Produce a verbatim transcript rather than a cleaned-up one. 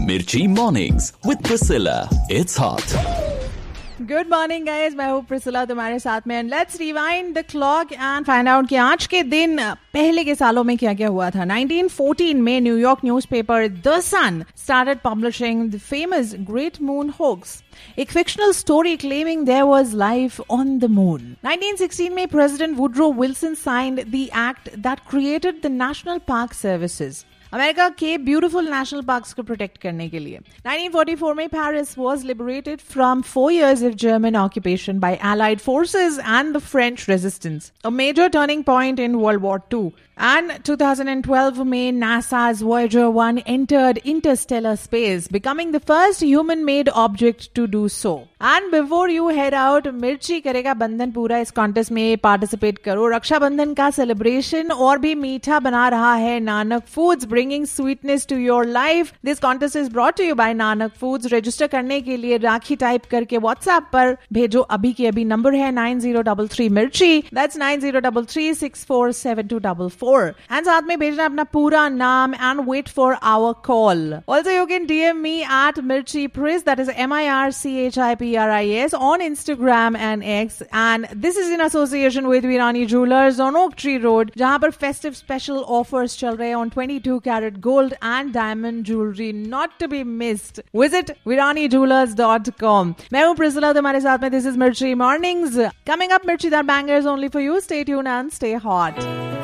Mirchi Mornings with Priscilla. It's hot. Good morning guys, मैं हूँ Priscilla तुम्हारे साथ में. And let's rewind the clock and find out कि आज के दिन पहले के सालों में क्या क्या हुआ था. नाइनटीन फोर्टीन में New York newspaper the sun started publishing the famous great moon hoax, एक fictional story claiming there was life on the moon. Nineteen sixteen में president Woodrow Wilson signed the act that created the national park services, America के beautiful national parks को protect करने के लिए. Nineteen forty four में Paris was liberated from four years of German occupation bye allied forces and the French resistance, a major turning point in world war to. And twenty twelve में NASA's Voyager one entered interstellar space, becoming the first human-made object to do so. And before you head out, मिर्ची करेगा बंधन पूरा. इस contest में participate करो. रक्षाबंधन का celebration और भी मीठा बना रहा है Nanak foods, bringing sweetness to your life. This contest is brought to you by Nanak foods. Register करने के लिए राखी टाइप करके व्हाट्सएप पर भेजो. अभी के अभी नंबर है नाइन जीरो थ्री थ्री मिर्ची. That's nine zero three three six four seven to four four. And साथ में भेजना अपना पूरा नाम and wait for our call. Also, you can D M me at Mirchi Pris, that is M I R C H I P R I S on Instagram and X. And this is in association with Virani Jewelers on Oak Tree Road, जहाँ पर festive special offers चल रहे हैं on twenty-two carat gold and diamond jewelry, not to be missed. Visit virani jewelers dot com. मैं हूँ Priscilla तुम्हारे साथ में. This is Mirchi Mornings. Coming up, Mirchi, that bangers only for you. Stay tuned and stay hot.